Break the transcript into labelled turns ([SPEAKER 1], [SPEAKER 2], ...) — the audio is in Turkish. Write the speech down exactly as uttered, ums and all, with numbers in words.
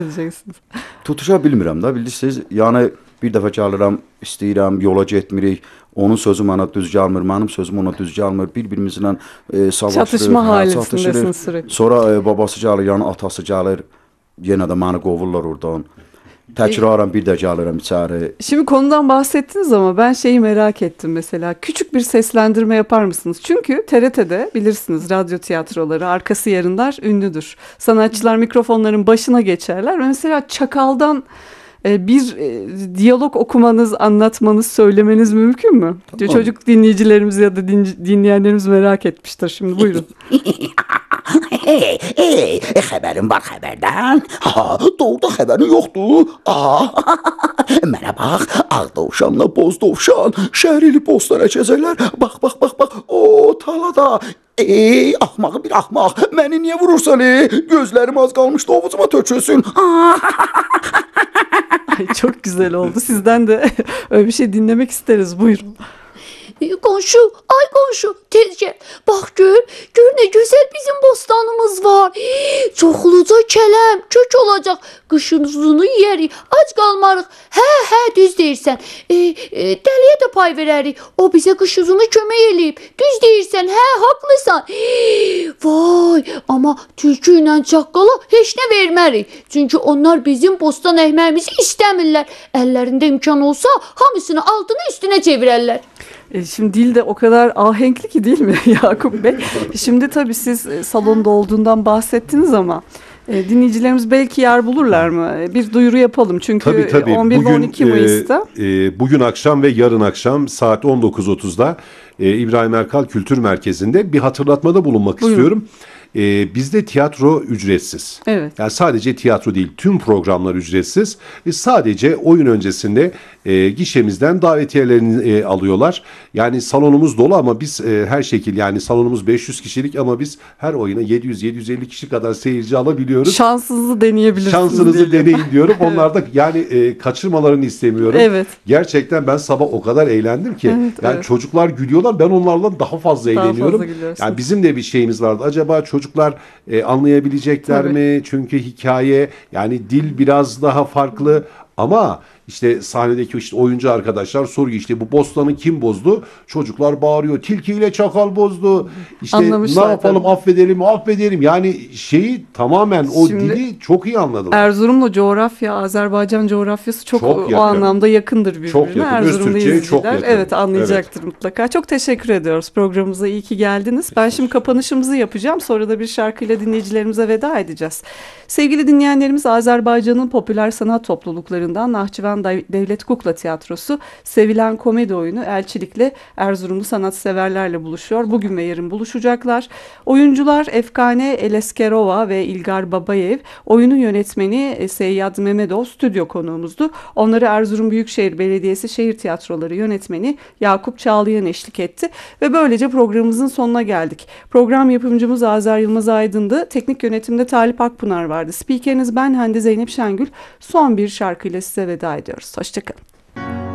[SPEAKER 1] edeceksiniz.
[SPEAKER 2] Tutuşa bilmirəm də, bilirsiniz. Yəni bir dəfə gəlirəm, istəyirəm, yola getmirik. Onun sözü mənə düz gəlmir, mənim sözüm ona düz gəlmir. Bir-birimizlə e, savaşırıq,
[SPEAKER 1] Çatışma
[SPEAKER 2] hə,
[SPEAKER 1] halindesiniz
[SPEAKER 2] çatışırıq.
[SPEAKER 1] sürekli.
[SPEAKER 2] Sonra e, babası gəlir, yəni atası gəlir. Yenə də məni qovurlar oradan. Təkrarən bir də gəlirəm içəri.
[SPEAKER 1] Şimdi konudan bahsettiniz ama ben şeyi merak ettim mesela. Küçük bir seslendirme yapar mısınız? Çünkü T R T'de bilirsiniz radyo tiyatroları arkası yarınlar ünlüdür. Sanatçılar mikrofonların başına geçerler. Mesela Çakal'dan e, bir e, diyalog okumanız, anlatmanız, söylemeniz mümkün mü?
[SPEAKER 2] Tamam.
[SPEAKER 1] Çocuk dinleyicilerimiz ya da din, dinleyenlerimiz merak etmiştir. Şimdi buyurun.
[SPEAKER 3] Hey, hey, xəbərin var xəbərdən? Ha, doğruda xəbərin yoxdur. Aa, mənə bax, ağ dovşanla boz dovşan şəhərli postlara kəzərlər. Bax, bax, bax, bax, o talada. Ey, axmağı bir axmaq, məni niyə vurursan, ey? Gözlərim az qalmışdı, ovucuma tökülsün.
[SPEAKER 1] Ay, çok güzel oldu. Sizden de öyle bir şey dinlemek isteriz. Buyurun.
[SPEAKER 4] Komşu, ay komşu, tezce bak gör, gör ne güzel bizim bostanımız var. Hii, çoxluca kələm, kök olacaq, qışın uzunu yerik, ac qalmarıq. Hə, hə, düz deyirsən, e, e, dəliyə də pay verərik, o bizə qış uzunu kömək eləyib. Düz deyirsən, hə, haqlısan. Hii, vay, amma tülkü ilə çaqqala heç nə vermərik. Çünki onlar bizim bostan əkməyimizi istəmirlər. Əllərində imkan olsa hamısını altına üstünə çevirərlər.
[SPEAKER 1] E, Şimdi dil de o kadar ahenkli ki değil mi Yakup Bey? Şimdi tabii siz e, salonda olduğundan bahsettiniz ama e, dinleyicilerimiz belki yer bulurlar mı? E, Bir duyuru yapalım çünkü
[SPEAKER 5] Tabii tabii.
[SPEAKER 1] on bir ve on iki Mayıs'ta.
[SPEAKER 5] E, e, bugün akşam ve yarın akşam saat on dokuz otuzda e, İbrahim Erkal Kültür Merkezi'nde bir hatırlatmada bulunmak
[SPEAKER 1] Buyurun.
[SPEAKER 5] istiyorum. E, bizde tiyatro ücretsiz.
[SPEAKER 1] Evet.
[SPEAKER 5] Yani sadece tiyatro değil, tüm programlar ücretsiz. E, sadece oyun öncesinde e, gişemizden davetiyelerini e, alıyorlar. Yani salonumuz dolu ama biz e, her şekil, yani salonumuz beş yüz kişilik ama biz her oyuna yedi yüz yedi yüz elli kişi kadar seyirci alabiliyoruz.
[SPEAKER 1] Şansınızı deneyebilirsiniz.
[SPEAKER 5] Şansınızı
[SPEAKER 1] diyelim.
[SPEAKER 5] deneyin diyorum. Onlar da yani e, kaçırmalarını istemiyorum.
[SPEAKER 1] Evet.
[SPEAKER 5] Gerçekten ben sabah o kadar eğlendim ki.
[SPEAKER 1] Evet,
[SPEAKER 5] yani
[SPEAKER 1] evet.
[SPEAKER 5] çocuklar gülüyorlar. Ben onlarla daha fazla
[SPEAKER 1] Daha
[SPEAKER 5] eğleniyorum.
[SPEAKER 1] fazla gülüyorsunuz.
[SPEAKER 5] Yani bizim de bir şeyimiz vardı. Acaba çocuklar e, anlayabilecekler
[SPEAKER 1] Tabii.
[SPEAKER 5] mi? Çünkü hikaye, yani dil biraz daha farklı. Ama işte sahnedeki işte oyuncu arkadaşlar soruyor, işte bu bostanı kim bozdu? Çocuklar bağırıyor. Tilkiyle çakal bozdu. İşte
[SPEAKER 1] Anlamışlar
[SPEAKER 5] ne yapalım,
[SPEAKER 1] tabii.
[SPEAKER 5] affedelim mi, affedelim. Yani şeyi tamamen o
[SPEAKER 1] Şimdi
[SPEAKER 5] dili çok iyi anladılar.
[SPEAKER 1] Erzurum'la coğrafya, Azerbaycan coğrafyası çok,
[SPEAKER 5] Çok
[SPEAKER 1] o
[SPEAKER 5] yakın.
[SPEAKER 1] anlamda yakındır birbirine.
[SPEAKER 5] Çok yakın.
[SPEAKER 1] Erzurum'da
[SPEAKER 5] Öztürkçe'ye çok
[SPEAKER 1] izleyiciler,
[SPEAKER 5] yakın.
[SPEAKER 1] evet, anlayacaktır mutlaka. Çok teşekkür ediyoruz. Programımıza iyi ki geldiniz. Ben şimdi kapanışımızı yapacağım. Sonra da bir şarkıyla dinleyicilerimize veda edeceğiz. Sevgili dinleyenlerimiz, Azerbaycan'ın popüler sanat topluluklarından Nahçıvan Devlet Kukla Tiyatrosu sevilen komedi oyunu Elçilik'le Erzurumlu sanatseverlerle buluşuyor. Bugün ve yarın buluşacaklar. Oyuncular Efkane Eleskerova ve İlgar Babayev, oyunun yönetmeni Seyyad Mehmedov stüdyo konuğumuzdu. Onları Erzurum Büyükşehir Belediyesi Şehir Tiyatroları yönetmeni Yakup Çağlayan eşlik etti. Ve böylece programımızın sonuna geldik. Program yapımcımız Azer Yılmaz Aydın'dı. Teknik yönetimde Talip Akpınar vardı. Spikeriniz ben Hande Zeynep Şengül. Son bir şarkıyla size veda ediyoruz. Hoşçakalın.